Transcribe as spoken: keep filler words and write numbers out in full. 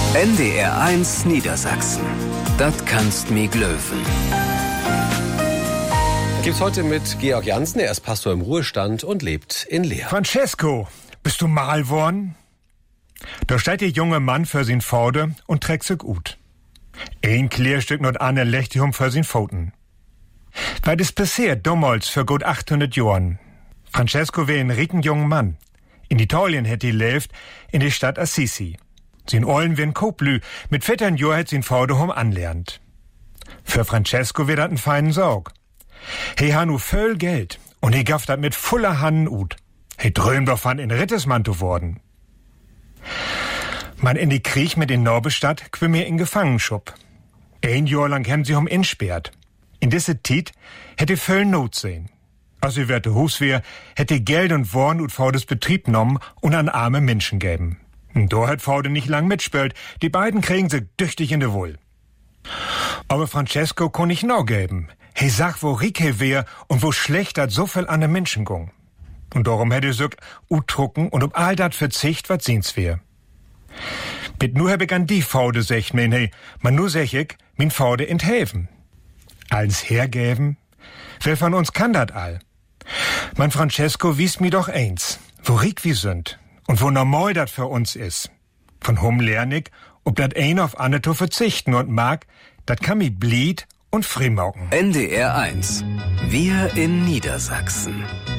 N D R eins Niedersachsen. Das kannst mi glöwen. Gibt's heute mit Georg Jansen. Er ist Pastor im Ruhestand und lebt in Leer. Francesco, bist du mal worden? Da steht der junge Mann für sin Vorde und trägt sich gut. Ein Klärstück not ane Lechtium für sin Pfoten. Weil das passiert damals für gut achthundert Jahren. Francesco wär ein ricken junger Mann. In Italien hätt er lebt, in der Stadt Assisi. Sin Ollen wär ein Koplü, mit vettern Jahr hätt sin Vorde hom anlernt. Für Francesco wär dat ein feinen Sorg. He ha nu voll Geld und he gaff dat mit voller Hannen ut. He drömt davon in Rittesmann zu worden. Man in die Krieg mit in Norbestadt quim mir in Gefangenschupp. Ein Jahr lang hem sie hom insperrt. In diese Tit hätte voll Not sehen. Als ihr werte Huswehr hätte Geld und Worn ut vor des Betrieb nommen und an arme Menschen geben. Und da hat Vorde nicht lang mitspölt. Die beiden kriegen sie düchtig in de Wohl. Aber Francesco kon nicht noch geben. He sag, wo rick he wär und wo schlecht dat so viel an de Menschen gung. Und darum hätte sich utrucken und um all dat verzicht, wat sehens wär. Bit nur hab ich an die Vorde secht, mein he, man nur sech ich, min Vorde enthäven. Alles hergeben? Wer von uns kann dat all? Mein Francesco wies mi doch eins, wo rick wie sind und wo normal dat für uns is. Von hum lern ich, ob dat ein auf ane to verzichten und mag, dat kann mi blied und frimauken. N D R eins. Wir in Niedersachsen.